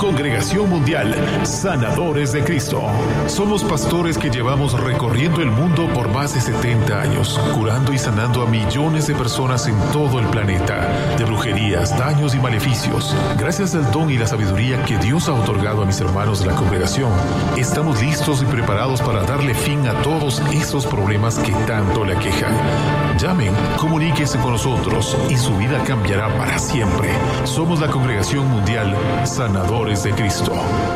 Congregación Mundial Sanadores de Cristo. Somos pastores que llevamos recorriendo el mundo por más de 70 años, curando y sanando a millones de personas en todo el planeta, de brujerías, daños y maleficios. Gracias al don y la sabiduría que Dios ha otorgado a mis hermanos de la congregación, estamos listos y preparados para darle fin a todos esos problemas que tanto le aquejan. Llamen, comuníquese con nosotros y su vida cambiará para siempre. Somos la Congregación Mundial Sanadores de Cristo.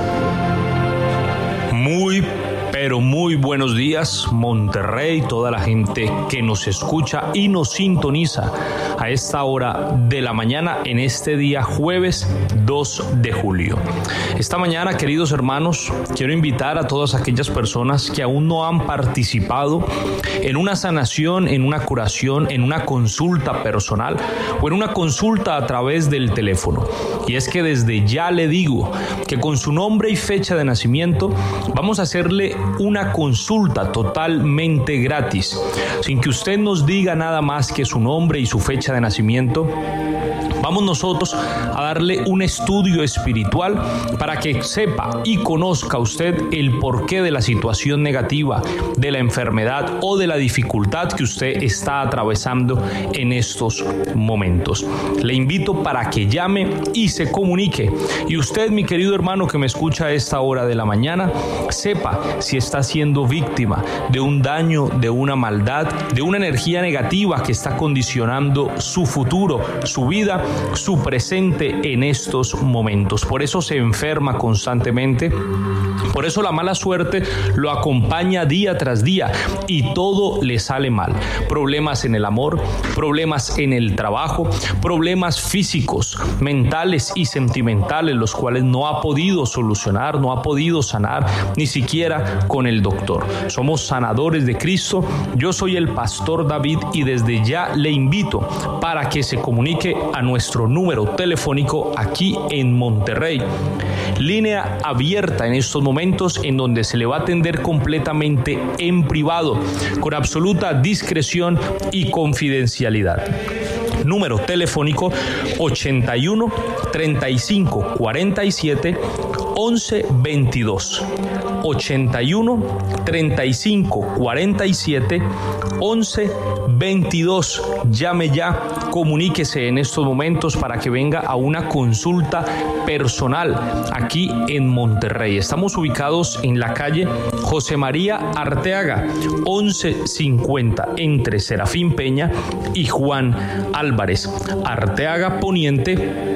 Pero muy buenos días, Monterrey, toda la gente que nos escucha y nos sintoniza a esta hora de la mañana en este día jueves 2 de julio. Esta mañana, queridos hermanos, quiero invitar a todas aquellas personas que aún no han participado en una sanación, en una curación, en una consulta personal o en una consulta a través del teléfono. Y es que desde ya le digo que con su nombre y fecha de nacimiento vamos a hacerle una consulta totalmente gratis, sin que usted nos diga nada más que su nombre y su fecha de nacimiento. Vamos nosotros a darle un estudio espiritual para que sepa y conozca usted el porqué de la situación negativa, de la enfermedad o de la dificultad que usted está atravesando en estos momentos. Le invito para que llame y se comunique. Y usted, mi querido hermano que me escucha a esta hora de la mañana, sepa si está siendo víctima de un daño, de una maldad, de una energía negativa que está condicionando su futuro, su vida, su presente en estos momentos. Por eso se enferma constantemente, por eso la mala suerte lo acompaña día tras día y todo le sale mal. Problemas en el amor, problemas en el trabajo, problemas físicos, mentales y sentimentales, los cuales no ha podido solucionar, no ha podido sanar, ni siquiera con el doctor. Somos sanadores de Cristo. Yo soy el pastor David y desde ya le invito para que se comunique a nuestro número telefónico aquí en Monterrey. Línea abierta en estos momentos en donde se le va a atender completamente en privado, con absoluta discreción y confidencialidad. Número telefónico 81 35 47 11 22. 81 35 47 11 22. Llame ya, comuníquese en estos momentos para que venga a una consulta personal aquí en Monterrey. Estamos ubicados en la calle José María Arteaga 1150 entre Serafín Peña y Juan Álvarez. Arteaga Poniente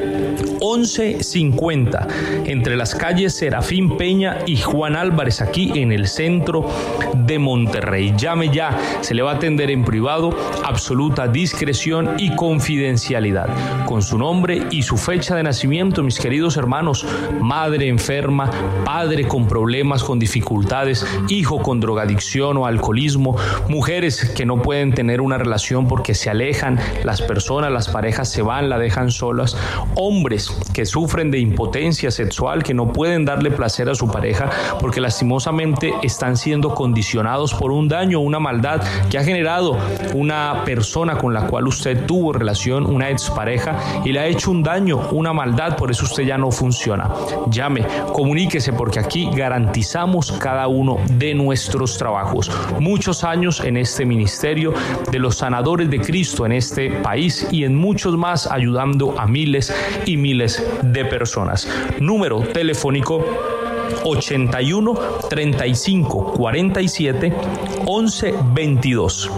1150 entre las calles Serafín Peña y Juan Álvarez, aquí en el centro de Monterrey. Llame ya, se le va a atender en privado, absoluta discreción y confidencialidad, con su nombre y su fecha de nacimiento. Mis queridos hermanos, madre enferma, padre con problemas, con dificultades, hijo con drogadicción o alcoholismo, mujeres que no pueden tener una relación porque se alejan, las personas, las parejas se van, la dejan solas, hombres que sufren de impotencia sexual, que no pueden darle placer a su pareja porque lastimosamente están siendo condicionados por un daño, una maldad que ha generado una persona con la cual usted tuvo relación, una expareja, y le ha hecho un daño, una maldad, por eso usted ya no funciona. Llame, comuníquese, porque aquí garantizamos cada uno de nuestros trabajos. Muchos años en este ministerio de los sanadores de Cristo en este país y en muchos más, ayudando a miles y miles de personas. Número telefónico 81 35 47 11 22.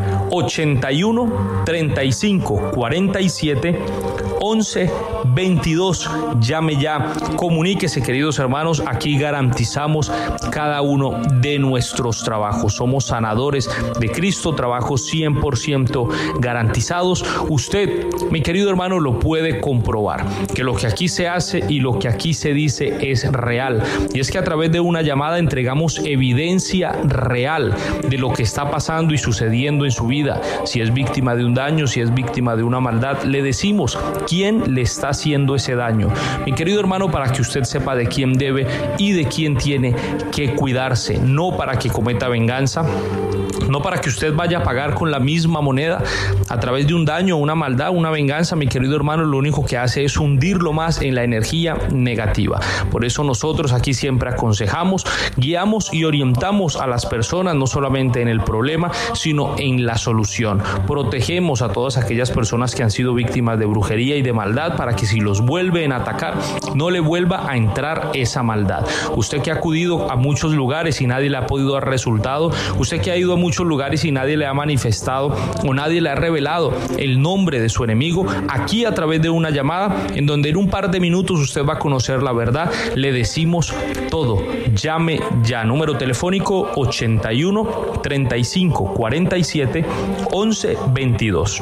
81 35 47 11 22. Llame ya, comuníquese, queridos hermanos. Aquí garantizamos cada uno de nuestros trabajos. Somos sanadores de Cristo, trabajos 100% garantizados. Usted, mi querido hermano, lo puede comprobar, que lo que aquí se hace y lo que aquí se dice es real. Y es que a través de una llamada entregamos evidencia real de lo que está pasando y sucediendo en su vida. Si es víctima de un daño, si es víctima de una maldad, le decimos quién le está haciendo ese daño, mi querido hermano, para que usted sepa de quién debe y de quién tiene que cuidarse, no para que cometa venganza, no para que usted vaya a pagar con la misma moneda a través de un daño, una maldad, una venganza. Mi querido hermano, lo único que hace es hundirlo más en la energía negativa. Por eso nosotros aquí siempre aconsejamos, guiamos y orientamos a las personas no solamente en el problema, sino en la solución. Protegemos a todas aquellas personas que han sido víctimas de brujería y de maldad para que si los vuelven a atacar, no le vuelva a entrar esa maldad. Usted que ha acudido a muchos lugares y nadie le ha podido dar resultado, usted que ha ido a muchos lugares y nadie le ha manifestado o nadie le ha revelado el nombre de su enemigo, aquí a través de una llamada en donde en un par de minutos usted va a conocer la verdad, le decimos todo. Llame ya, número telefónico 81 35 47 11 22.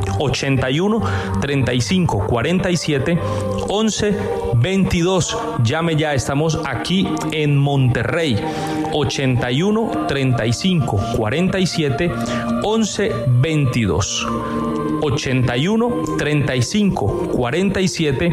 81 35 47 11 22. Llame ya, estamos aquí en Monterrey. 81 35 47 11 22. 81 35 47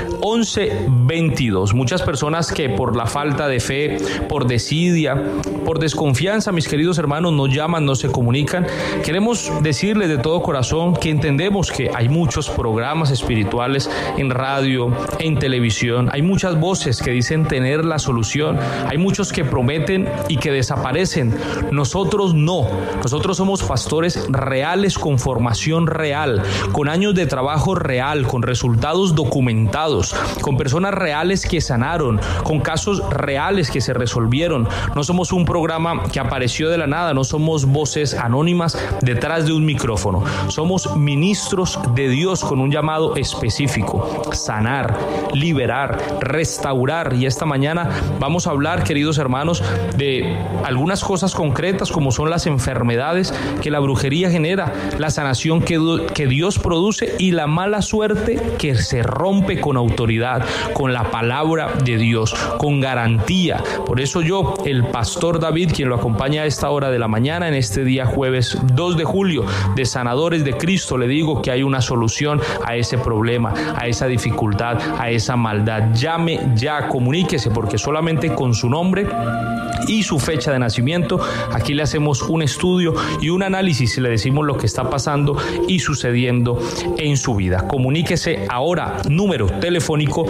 11 22. Muchas personas que por la falta de fe, por desidia, por desconfianza, mis queridos hermanos, no llaman, no se comunican. Queremos decirles de todo corazón que entendemos que hay muchos programas espirituales en radio, en televisión, hay muchas voces que dicen tener la solución, hay muchos que prometen y que desaparecen. Nosotros no, nosotros somos pastores reales con formación real, con años de trabajo real, con resultados documentados, con personas reales que sanaron, con casos reales que se resolvieron. No somos un programa que apareció de la nada, no somos voces anónimas detrás de un micrófono. Somos ministros de Dios con un llamado específico: sanar, liberar, restaurar. Y esta mañana vamos a hablar, queridos hermanos, de algunas cosas concretas como son las enfermedades que la brujería genera, la sanación que Dios produce y la mala suerte que se rompe con autoridad, con la palabra de Dios, con garantía. Por eso yo, el pastor David, quien lo acompaña a esta hora de la mañana, en este día jueves 2 de julio, de Sanadores de Cristo, le digo que hay una solución a ese problema, a esa dificultad, a esa maldad. Llame ya, comuníquese, porque solamente con su nombre y su fecha de nacimiento, aquí le hacemos un estudio y un análisis y le decimos lo que está pasando y sucediendo en su vida. Comuníquese ahora, número telefónico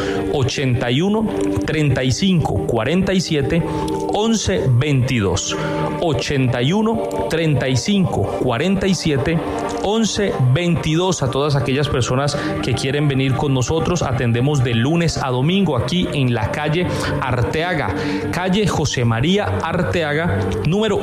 81 35 47 11 22. 81 35 47 11 22. A todas aquellas personas que quieren venir con nosotros, atendemos de lunes a domingo aquí en la calle Arteaga, calle José María Arteaga, número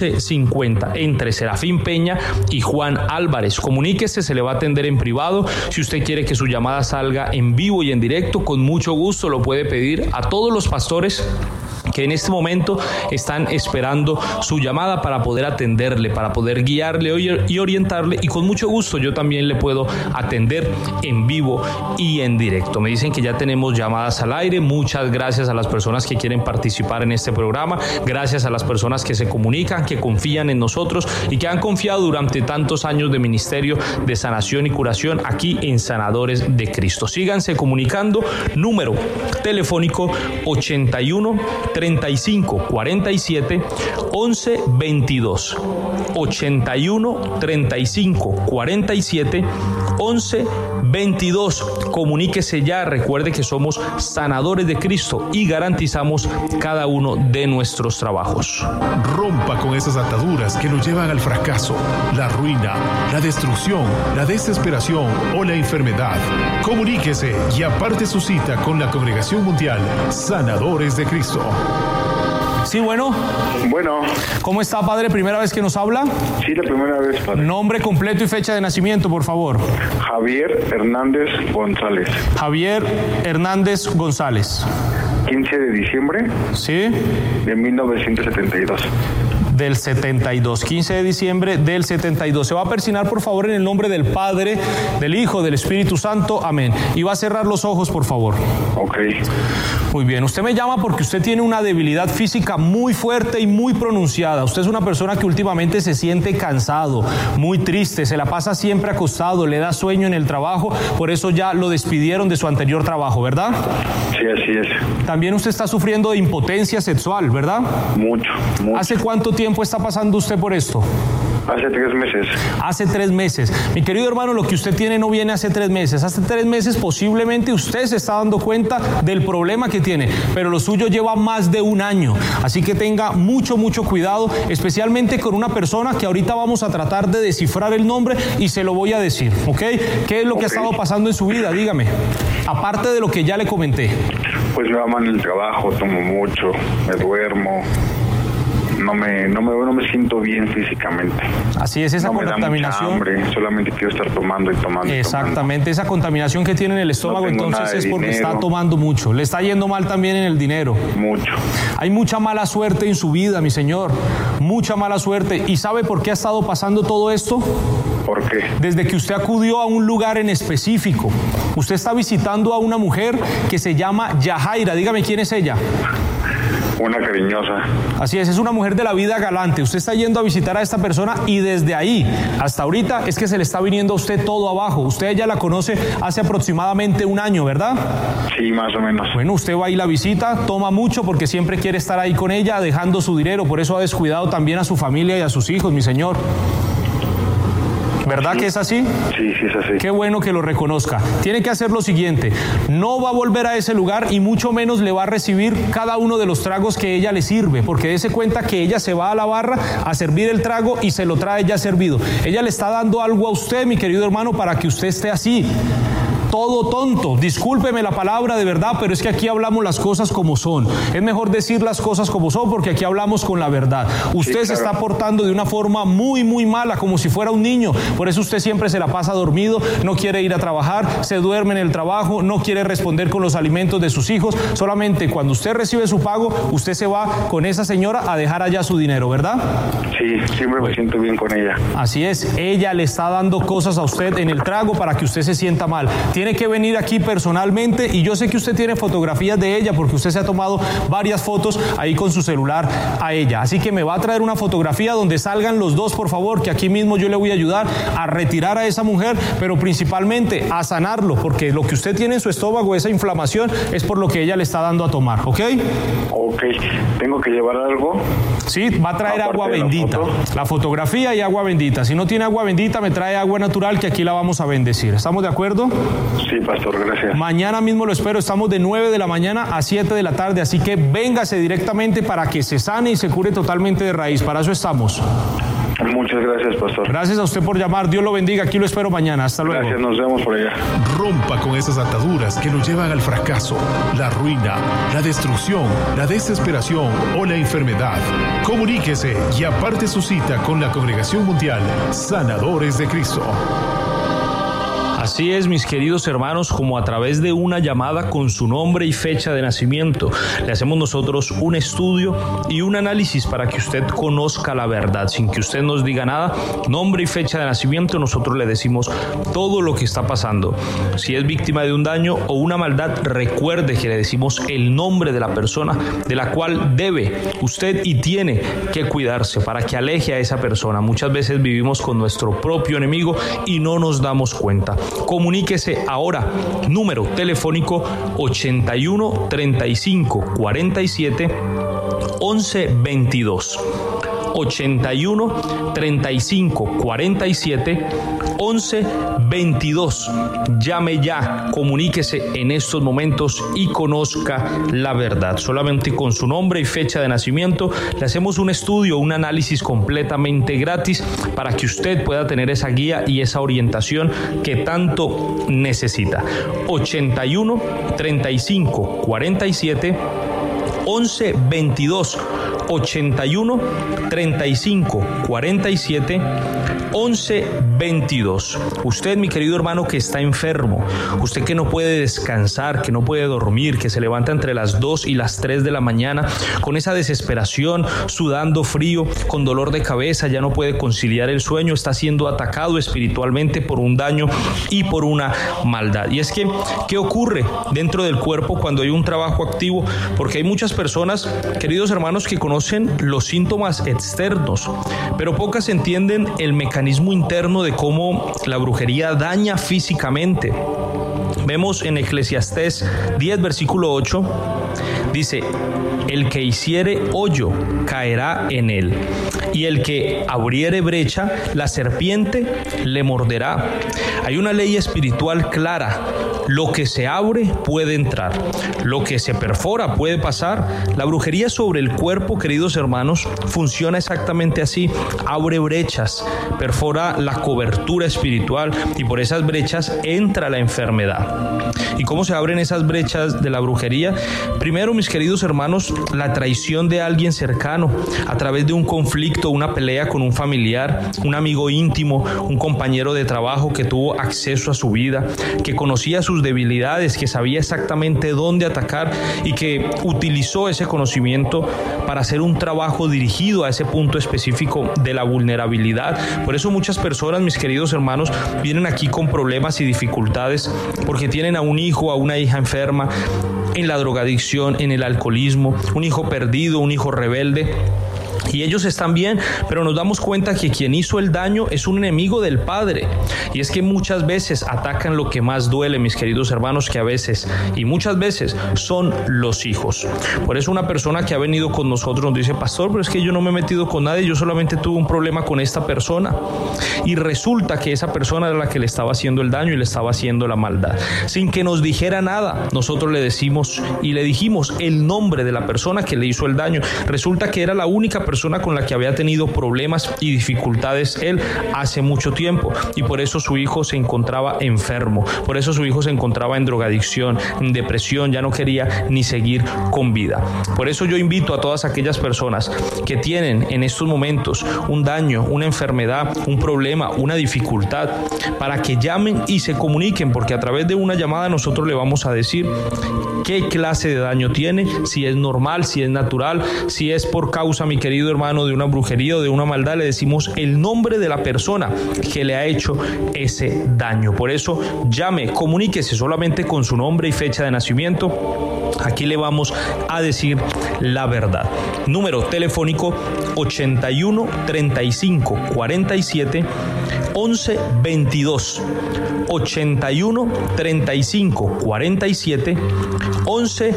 1150, entre Serafín Peña y Juan Álvarez. Comuníquese, se le va a atender en privado. Si usted quiere que su llamada salga en vivo y en directo, con mucho gusto lo puede pedir a todos los pastores que en este momento están esperando su llamada para poder atenderle, para poder guiarle y orientarle, y con mucho gusto yo también le puedo atender en vivo y en directo. Me dicen que ya tenemos llamadas al aire. Muchas gracias a las personas que quieren participar en este programa, gracias a las personas que se comunican, que confían en nosotros y que han confiado durante tantos años de ministerio de sanación y curación aquí en Sanadores de Cristo. Síganse comunicando, número telefónico 81 35 47 11 22. 81 35 47 11 22. Comuníquese ya. Recuerde que somos Sanadores de Cristo y garantizamos cada uno de nuestros trabajos. Rompa con esas ataduras que nos llevan al fracaso, la ruina, la destrucción, la desesperación o la enfermedad. Comuníquese y aparte su cita con la Congregación Mundial Sanadores de Cristo. Sí, bueno. Bueno. ¿Cómo está, padre? ¿Primera vez que nos habla? Sí, la primera vez, padre. Nombre completo y fecha de nacimiento, por favor. Javier Hernández González. Javier Hernández González. 15 de diciembre. Sí. De 1972. Del 72, 15 de diciembre del 72. Se va a persignar, por favor, en el nombre del Padre, del Hijo, del Espíritu Santo. Amén. Y va a cerrar los ojos, por favor. Ok. Muy bien. Usted me llama porque usted tiene una debilidad física muy fuerte y muy pronunciada. Usted es una persona que últimamente se siente cansado, muy triste, se la pasa siempre acostado, le da sueño en el trabajo. Por eso ya lo despidieron de su anterior trabajo, ¿verdad? Sí, así es. También usted está sufriendo de impotencia sexual, ¿verdad? Mucho. ¿Hace cuánto tiempo está pasando usted por esto? Hace 3 meses. Hace 3 meses. Mi querido hermano, lo que usted tiene no viene hace 3 meses. Hace 3 meses posiblemente usted se está dando cuenta del problema que tiene, pero lo suyo lleva más de 1 año. Así que tenga mucho cuidado, especialmente con una persona que ahorita vamos a tratar de descifrar el nombre y se lo voy a decir, ¿ok? ¿Qué es lo que ha estado pasando en su vida? Dígame. Aparte de lo que ya le comenté. Pues me aman el trabajo, tomo mucho, me duermo. No me siento bien físicamente. Así es, esa contaminación. Me da mucha hambre, solamente quiero estar tomando. Exactamente, esa contaminación que tiene en el estómago, entonces es porque está tomando mucho. Le está yendo mal también en el dinero. Mucho. Hay mucha mala suerte en su vida, mi señor. Mucha mala suerte. ¿Y sabe por qué ha estado pasando todo esto? ¿Por qué? Desde que usted acudió a un lugar en específico. Usted está visitando a una mujer que se llama Yajaira. Dígame quién es ella. Una cariñosa. Así es una mujer de la vida galante. Usted está yendo a visitar a esta persona y desde ahí hasta ahorita es que se le está viniendo a usted todo abajo. Usted ya la conoce hace aproximadamente 1 año, ¿verdad? Sí, más o menos. Bueno, usted va y la visita, toma mucho porque siempre quiere estar ahí con ella, dejando su dinero. Por eso ha descuidado también a su familia y a sus hijos, mi señor. ¿Verdad que es así? Sí, es así. Qué bueno que lo reconozca. Tiene que hacer lo siguiente: no va a volver a ese lugar y mucho menos le va a recibir cada uno de los tragos que ella le sirve, porque dése cuenta que ella se va a la barra a servir el trago y se lo trae ya servido. Ella le está dando algo a usted, mi querido hermano, para que usted esté así. Todo tonto, discúlpeme la palabra de verdad, pero es que aquí hablamos las cosas como son. Es mejor decir las cosas como son porque aquí hablamos con la verdad. Usted se está portando de una forma muy mala, como si fuera un niño. Por eso usted siempre se la pasa dormido, no quiere ir a trabajar, se duerme en el trabajo, no quiere responder con los alimentos de sus hijos. Solamente cuando usted recibe su pago, usted se va con esa señora a dejar allá su dinero, ¿verdad? Sí, siempre me siento bien con ella. Así es, ella le está dando cosas a usted en el trago para que usted se sienta mal. Tiene que venir aquí personalmente y yo sé que usted tiene fotografías de ella porque usted se ha tomado varias fotos ahí con su celular a ella. Así que me va a traer una fotografía donde salgan los dos, por favor, que aquí mismo yo le voy a ayudar a retirar a esa mujer, pero principalmente a sanarlo, porque lo que usted tiene en su estómago, esa inflamación, es por lo que ella le está dando a tomar, ¿ok? Ok, ¿tengo que llevar algo? Sí, va a traer agua bendita, la fotografía y agua bendita. Si no tiene agua bendita, me trae agua natural que aquí la vamos a bendecir. ¿Estamos de acuerdo? Sí, pastor, gracias. Mañana mismo lo espero, estamos de 9 de la mañana a 7 de la tarde, así que véngase directamente para que se sane y se cure totalmente de raíz. Para eso estamos. Muchas gracias, pastor. Gracias a usted por llamar. Dios lo bendiga. Aquí lo espero mañana. Hasta luego. Gracias, nos vemos por allá. Rompa con esas ataduras que lo llevan al fracaso, la ruina, la destrucción, la desesperación o la enfermedad. Comuníquese y aparte su cita con la Congregación Mundial Sanadores de Cristo. Así es, mis queridos hermanos, como a través de una llamada con su nombre y fecha de nacimiento, le hacemos nosotros un estudio y un análisis para que usted conozca la verdad, sin que usted nos diga nada, nombre y fecha de nacimiento, nosotros le decimos todo lo que está pasando. Si es víctima de un daño o una maldad, recuerde que le decimos el nombre de la persona de la cual debe usted y tiene que cuidarse para que aleje a esa persona. Muchas veces vivimos con nuestro propio enemigo y no nos damos cuenta. Comuníquese ahora, número telefónico 81 35 47 11 22. 81 35 47 11 22. Llame ya, comuníquese en estos momentos y conozca la verdad. Solamente con su nombre y fecha de nacimiento le hacemos un estudio, un análisis completamente gratis para que usted pueda tener esa guía y esa orientación que tanto necesita. 81 35 47 11 22. 81 35 47 11 22. Usted, mi querido hermano, que está enfermo, usted que no puede descansar, que no puede dormir, que se levanta entre las 2 y las 3 de la mañana con esa desesperación, sudando frío, con dolor de cabeza, ya no puede conciliar el sueño, está siendo atacado espiritualmente por un daño y por una maldad. Y es que, ¿qué ocurre dentro del cuerpo cuando hay un trabajo activo? Porque hay muchas personas, queridos hermanos, que conocen los síntomas externos, pero pocas entienden el mecanismo interno de cómo la brujería daña físicamente. Vemos en Eclesiastés 10, versículo 8, dice: el que hiciere hoyo caerá en él, y el que abriere brecha, la serpiente le morderá. Hay una ley espiritual clara: lo que se abre puede entrar, lo que se perfora puede pasar. La brujería sobre el cuerpo, queridos hermanos, funciona exactamente así: abre brechas, perfora la cobertura espiritual, y por esas brechas entra la enfermedad. ¿Y cómo se abren esas brechas de la brujería? Primero, mis queridos hermanos, la traición de alguien cercano, a través de un conflicto, una pelea con un familiar, un amigo íntimo, un compañero de trabajo que tuvo acceso a su vida, que conocía sus debilidades, que sabía exactamente dónde atacar y que utilizó ese conocimiento para hacer un trabajo dirigido a ese punto específico de la vulnerabilidad. Por eso muchas personas, mis queridos hermanos, vienen aquí con problemas y dificultades porque tienen a un hijo, a una hija enferma, en la drogadicción, en el alcoholismo, un hijo perdido, un hijo rebelde. Y ellos están bien, pero nos damos cuenta que quien hizo el daño es un enemigo del Padre. Y es que muchas veces atacan lo que más duele, mis queridos hermanos, que a veces y muchas veces son los hijos. Por eso una persona que ha venido con nosotros nos dice: pastor, pero es que yo no me he metido con nadie, yo solamente tuve un problema con esta persona. Y resulta que esa persona era la que le estaba haciendo el daño y le estaba haciendo la maldad. Sin que nos dijera nada, nosotros le decimos y le dijimos el nombre de la persona que le hizo el daño. Resulta que era la única persona con la que había tenido problemas y dificultades él hace mucho tiempo, y por eso su hijo se encontraba enfermo, por eso su hijo se encontraba en drogadicción, en depresión, ya no quería ni seguir con vida. Por eso yo invito a todas aquellas personas que tienen en estos momentos un daño, una enfermedad, un problema, una dificultad, para que llamen y se comuniquen, porque a través de una llamada nosotros le vamos a decir qué clase de daño tiene, si es normal, si es natural, si es por causa, mi querido hermano, de una brujería o de una maldad. Le decimos el nombre de la persona que le ha hecho ese daño. Por eso llame, comuníquese solamente con su nombre y fecha de nacimiento. Aquí le vamos a decir la verdad. Número telefónico 81 35 47 11 22. 81 35 47 11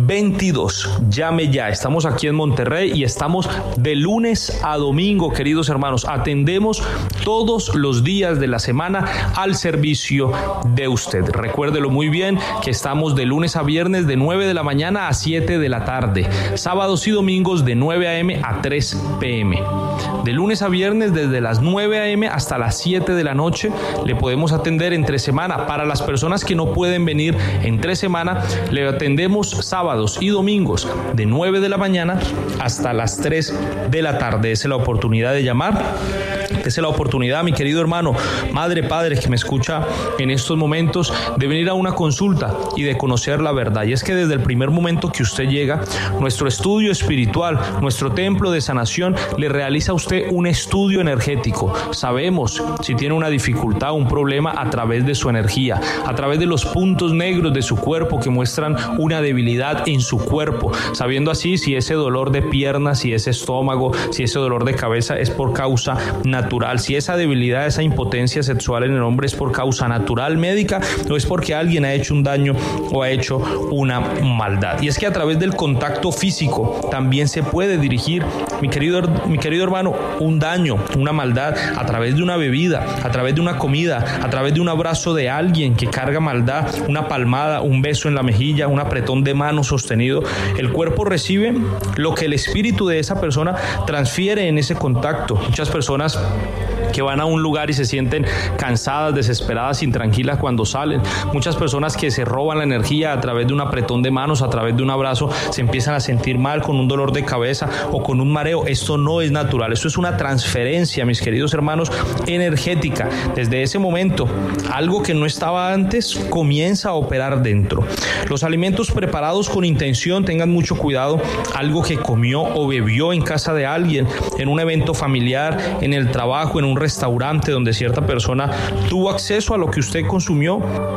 22. Llame ya. Estamos aquí en Monterrey y estamos de lunes a domingo, queridos hermanos. Atendemos todos los días de la semana al servicio de usted. Recuérdelo muy bien que estamos de lunes a viernes de 9 de la mañana a 7 de la tarde. Sábados y domingos de 9 a.m. a 3 p.m. De lunes a viernes desde las 9 a.m. hasta las 7 de la noche le podemos atender entre semana. Para las personas que no pueden venir entre semana, le atendemos sábados y domingos de 9 de la mañana hasta las 3 de la tarde. Esa es la oportunidad de llamar. Esa es la oportunidad, mi querido hermano, madre, padre que me escucha en estos momentos, de venir a una consulta y de conocer la verdad. Y es que desde el primer momento que usted llega, nuestro estudio espiritual, nuestro templo de sanación, le realiza a usted un estudio energético. Sabemos si tiene una dificultad, un problema a través de su energía, a través de los puntos negros de su cuerpo que muestran una debilidad en su cuerpo, sabiendo así si ese dolor de piernas, si ese estómago, si ese dolor de cabeza es por causa natural, si esa debilidad, esa impotencia sexual en el hombre es por causa natural médica o es porque alguien ha hecho un daño o ha hecho una maldad. Y es que a través del contacto físico también se puede dirigir, mi querido hermano, un daño, una maldad a través de una bebida, a través de una comida, a través de un abrazo de alguien que carga maldad, una palmada, un beso en la mejilla, un apretón de mano sostenido. El cuerpo recibe lo que el espíritu de esa persona transfiere en ese contacto. Muchas personas que van a un lugar y se sienten cansadas, desesperadas, intranquilas cuando salen. Muchas personas que se roban la energía a través de un apretón de manos, a través de un abrazo, se empiezan a sentir mal con un dolor de cabeza o con un mareo. Esto no es natural, esto es una transferencia, mis queridos hermanos, energética. Desde ese momento, algo que no estaba antes comienza a operar dentro. Los alimentos preparados con intención, tengan mucho cuidado, algo que comió o bebió en casa de alguien, en un evento familiar, en el trabajo, en un restaurante donde cierta persona tuvo acceso a lo que usted consumió.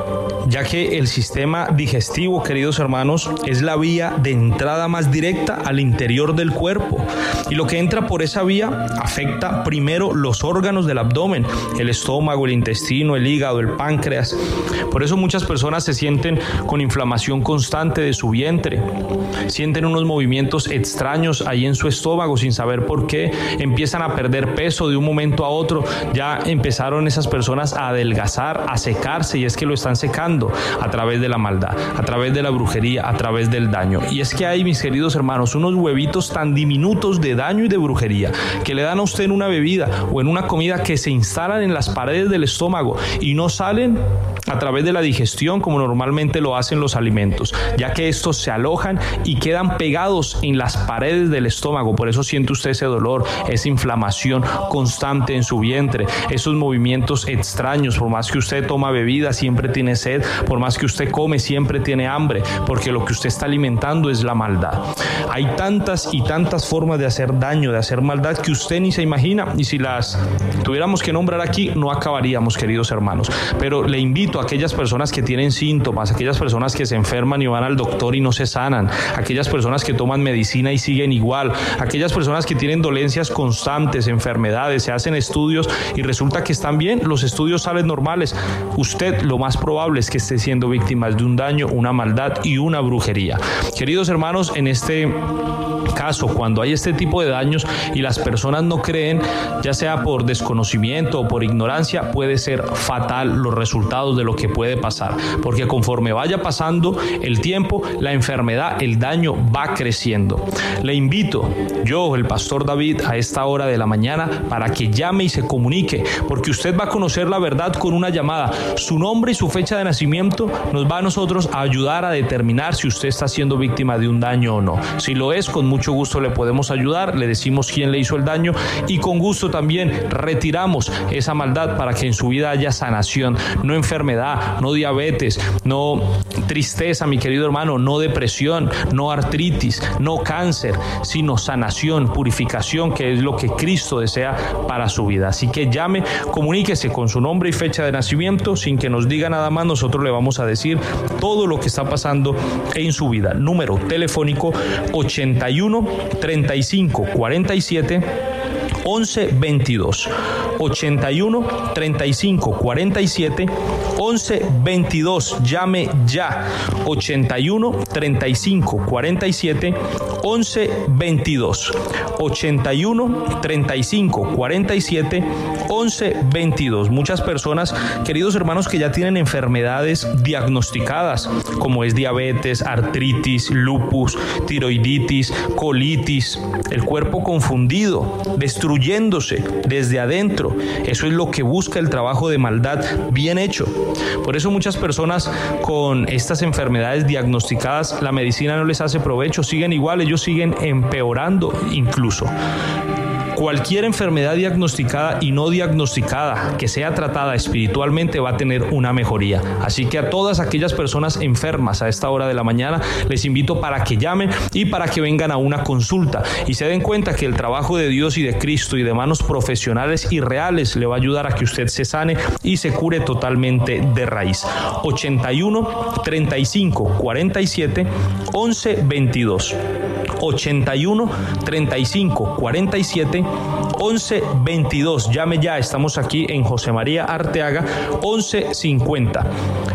ya que el sistema digestivo, queridos hermanos, es la vía de entrada más directa al interior del cuerpo, y lo que entra por esa vía afecta primero los órganos del abdomen, el estómago, el intestino, el hígado, el páncreas. Por eso muchas personas se sienten con inflamación constante de su vientre, sienten unos movimientos extraños ahí en su estómago sin saber por qué, empiezan a perder peso de un momento a otro, ya empezaron esas personas a adelgazar, a secarse, y es que lo están secando a través de la maldad, a través de la brujería, a través del daño. Y es que hay, mis queridos hermanos, unos huevitos tan diminutos de daño y de brujería que le dan a usted en una bebida o en una comida, que se instalan en las paredes del estómago y no salen a través de la digestión como normalmente lo hacen los alimentos, ya que estos se alojan y quedan pegados en las paredes del estómago. Por eso siente usted ese dolor, esa inflamación constante en su vientre, esos movimientos extraños. Por más que usted toma bebida, siempre tiene sed. Por más que usted come, siempre tiene hambre, porque lo que usted está alimentando es la maldad. Hay tantas y tantas formas de hacer daño, de hacer maldad, que usted ni se imagina, y si las tuviéramos que nombrar aquí no acabaríamos, queridos hermanos. Pero le invito a aquellas personas que tienen síntomas, aquellas personas que se enferman y van al doctor y no se sanan, aquellas personas que toman medicina y siguen igual, aquellas personas que tienen dolencias constantes, enfermedades, se hacen estudios y resulta que están bien, los estudios salen normales. Usted lo más probable es que esté siendo víctima de un daño, una maldad y una brujería. Queridos hermanos, en este caso, cuando hay este tipo de daños y las personas no creen, ya sea por desconocimiento o por ignorancia, puede ser fatal los resultados de lo que puede pasar, porque conforme vaya pasando el tiempo, la enfermedad, el daño va creciendo. Le invito, yo, el pastor David, a esta hora de la mañana, para que llame y se comunique, porque usted va a conocer la verdad con una llamada. Su nombre y su fecha de nacimiento nos va a nosotros a ayudar a determinar si usted está siendo víctima de un daño o no. Si lo es, con mucho gusto le podemos ayudar, le decimos quién le hizo el daño y con gusto también retiramos esa maldad para que en su vida haya sanación, no enfermedad, no diabetes, no tristeza, mi querido hermano, no depresión, no artritis, no cáncer, sino sanación, purificación, que es lo que Cristo desea para su vida. Así que llame, comuníquese con su nombre y fecha de nacimiento, sin que nos diga nada más, nosotros le vamos a decir todo lo que está pasando en su vida. Número telefónico 81 35 47 11 22, 81 35 47 11 22. Llame ya. 81 35 47 11 22, 81 35 47 11 22. Muchas personas, queridos hermanos, que ya tienen enfermedades diagnosticadas, como es diabetes, artritis, lupus, tiroiditis, colitis, el cuerpo confundido, destruyéndose desde adentro. Eso es lo que busca el trabajo de maldad bien hecho. Por eso muchas personas con estas enfermedades diagnosticadas, la medicina no les hace provecho, siguen igual, ellos siguen empeorando incluso. Cualquier enfermedad diagnosticada y no diagnosticada que sea tratada espiritualmente va a tener una mejoría. Así que a todas aquellas personas enfermas a esta hora de la mañana les invito para que llamen y para que vengan a una consulta y se den cuenta que el trabajo de Dios y de Cristo y de manos profesionales y reales le va a ayudar a que usted se sane y se cure totalmente de raíz. 81 35 47 11 22, 81 35 47 11 22. Llame ya, estamos aquí en José María Arteaga 1150.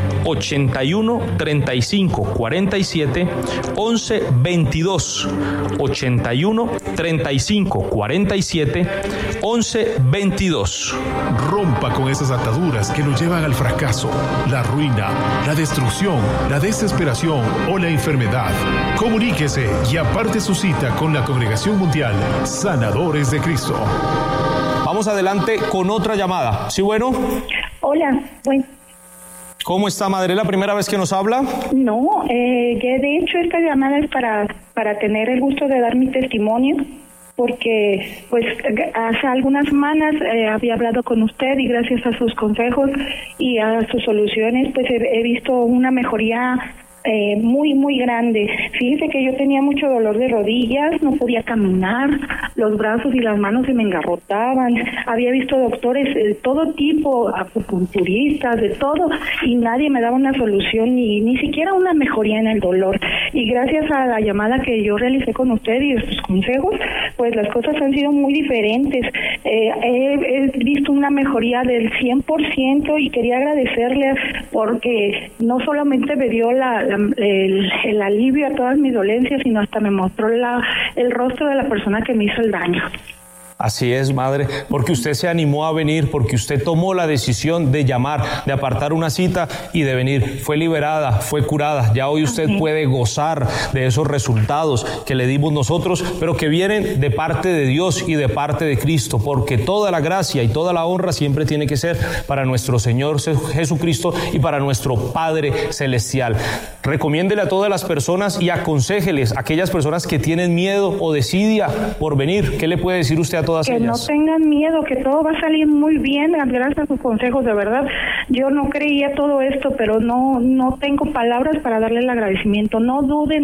81 35 47 11 22, 81 35 47 11 22. Rompa con esas ataduras que lo llevan al fracaso, la ruina, la destrucción, la desesperación o la enfermedad. Comuníquese y aparte su cita con la Congregación Mundial Sanadores de Cristo. Vamos adelante con otra llamada. ¿Sí, bueno? Hola, bueno. ¿Cómo está, madre? ¿La primera vez que nos habla? No, de hecho esta llamada es para tener el gusto de dar mi testimonio, porque pues hace algunas semanas había hablado con usted y gracias a sus consejos y a sus soluciones pues he visto una mejoría muy, muy grande. Fíjese que yo tenía mucho dolor de rodillas, no podía caminar, los brazos y las manos se me engarrotaban. Había visto doctores de todo tipo, acupunturistas, de todo, y nadie me daba una solución ni siquiera una mejoría en el dolor. Y gracias a la llamada que yo realicé con usted y sus consejos, pues las cosas han sido muy diferentes. He visto una mejoría del 100% y quería agradecerle porque no solamente me dio el alivio a todas mis dolencias, sino hasta me mostró el rostro de la persona que me hizo el daño. Así es, madre, porque usted se animó a venir, porque usted tomó la decisión de llamar, de apartar una cita y de venir. Fue liberada, fue curada. Ya hoy usted puede gozar de esos resultados que le dimos nosotros, pero que vienen de parte de Dios y de parte de Cristo, porque toda la gracia y toda la honra siempre tiene que ser para nuestro Señor Jesucristo y para nuestro Padre Celestial. Recomiéndele a todas las personas y aconséjeles a aquellas personas que tienen miedo o desidia por venir. ¿Qué le puede decir usted a todas ellas? Que no tengan miedo, que todo va a salir muy bien, gracias a sus consejos, de verdad. Yo no creía todo esto, pero no tengo palabras para darle el agradecimiento. No duden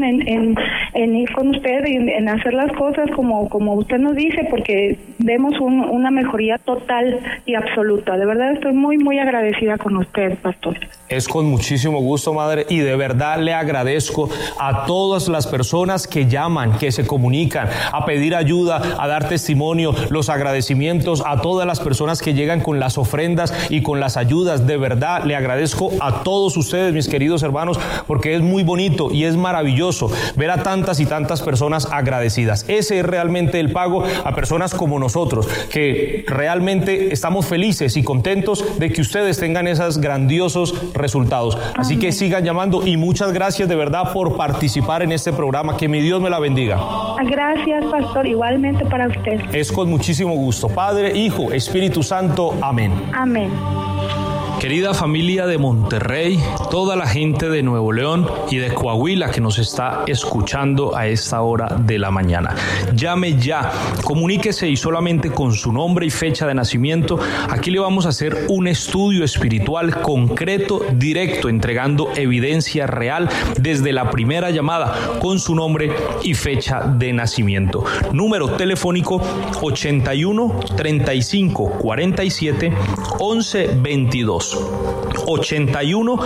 en ir con usted, en hacer las cosas como usted nos dice, porque vemos una mejoría total y absoluta. De verdad estoy muy, muy agradecida con usted, pastor. Es con muchísimo gusto, madre, y de verdad le agradezco a todas las personas que llaman, que se comunican, a pedir ayuda, a dar testimonio, los agradecimientos a todas las personas que llegan con las ofrendas y con las ayudas. De verdad le agradezco a todos ustedes, mis queridos hermanos, porque es muy bonito y es maravilloso ver a tantas y tantas personas agradecidas. Ese es realmente el pago a personas como nosotros, que realmente estamos felices y contentos de que ustedes tengan esos grandiosos resultados. Así que sigan llamando y muchas gracias de verdad por participar en este programa. Que mi Dios me la bendiga. Gracias, pastor, igualmente para usted. Es con muchísimo gusto. Padre, Hijo, Espíritu Santo. Amén. Amén. Querida familia de Monterrey, toda la gente de Nuevo León y de Coahuila que nos está escuchando a esta hora de la mañana. Llame ya, comuníquese y solamente con su nombre y fecha de nacimiento, aquí le vamos a hacer un estudio espiritual concreto, directo, entregando evidencia real desde la primera llamada con su nombre y fecha de nacimiento. Número telefónico 81 35 47 11 22. 81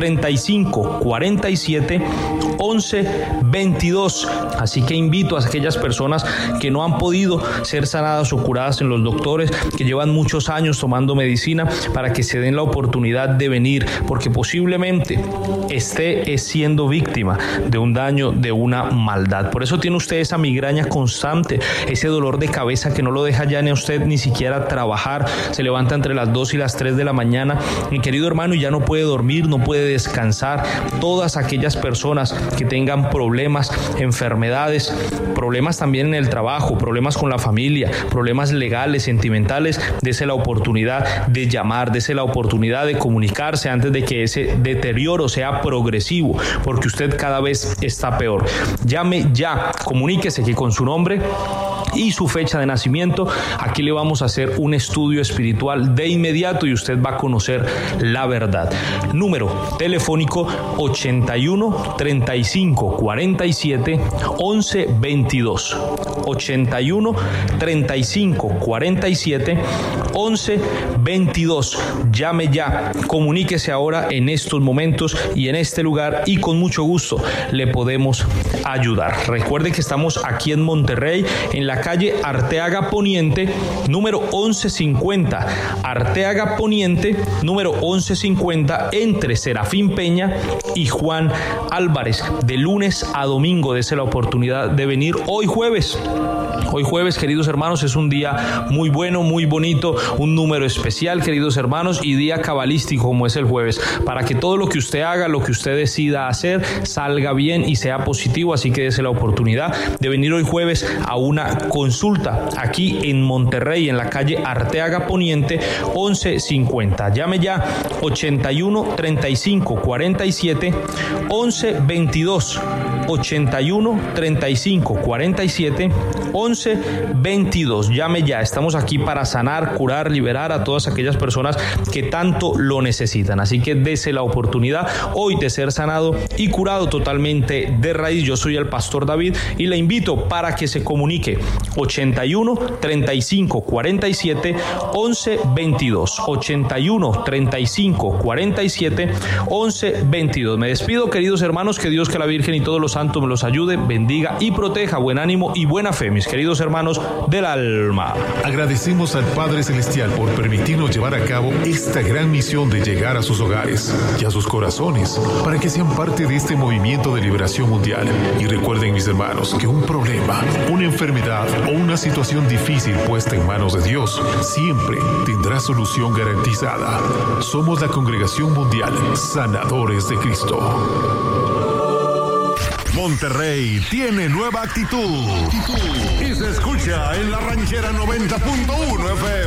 35 47 11 22. Así que invito a aquellas personas que no han podido ser sanadas o curadas en los doctores, que llevan muchos años tomando medicina, para que se den la oportunidad de venir, porque posiblemente esté siendo víctima de un daño, de una maldad. Por eso tiene usted esa migraña constante, ese dolor de cabeza que no lo deja ya ni a usted ni siquiera trabajar. Se levanta entre las 2 y las 3 de la mañana, mi querido hermano, y ya no puede dormir, no puede descansar. Todas aquellas personas que tengan problemas, enfermedades, problemas también en el trabajo, problemas con la familia, problemas legales, sentimentales, dese la oportunidad de llamar, dese la oportunidad de comunicarse antes de que ese deterioro sea progresivo, porque usted cada vez está peor. Llame ya, comuníquese que con su nombre y su fecha de nacimiento, aquí le vamos a hacer un estudio espiritual de inmediato y usted va a conocer la verdad. Número telefónico 81 35 47 11 22. 81 35 47 11 22. Llame ya, comuníquese ahora en estos momentos y en este lugar, y con mucho gusto le podemos ayudar. Recuerde que estamos aquí en Monterrey, en la calle Arteaga Poniente, número 1150. Arteaga Poniente, número 1150, entre Serafín Peña y Juan Álvarez, de lunes a domingo. Dese la oportunidad de venir hoy jueves. Hoy jueves, queridos hermanos, es un día muy bueno, muy bonito, un número especial, queridos hermanos, y día cabalístico como es el jueves, para que todo lo que usted haga, lo que usted decida hacer, salga bien y sea positivo. Así que dése la oportunidad de venir hoy jueves a una consulta aquí en Monterrey, en la calle Arteaga Poniente 1150. Llame ya, 81 35 47 11 22. 81 35 47 11 22. Llame ya, estamos aquí para sanar, curar, liberar a todas aquellas personas que tanto lo necesitan. Así que dese la oportunidad hoy de ser sanado y curado totalmente de raíz. Yo soy el pastor David y le invito para que se comunique 81 35 47 11 22. 81 35 47 11 22. Me despido, queridos hermanos, que Dios, que la Virgen y todos los santos me los ayude, bendiga y proteja. Buen ánimo y buena fe, mis queridos hermanos del alma. Agradecemos al Padre Celestial por permitirnos llevar a cabo esta gran misión de llegar a sus hogares y a sus corazones para que sean parte de este movimiento de liberación mundial. Y recuerden, mis hermanos, que un problema, una enfermedad o una situación difícil puesta en manos de Dios siempre tendrá solución garantizada. Somos la Congregación Mundial Sanadores de Cristo. Monterrey tiene nueva actitud y se escucha en la Ranchera 90.1 FM.